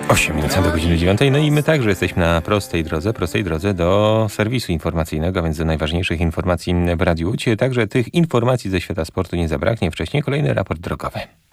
8 minut do godziny 9. No i my także jesteśmy na prostej drodze do serwisu informacyjnego, więc do najważniejszych informacji w Radiu Łódź. Także tych informacji ze świata sportu nie zabraknie. Wcześniej kolejny raport drogowy.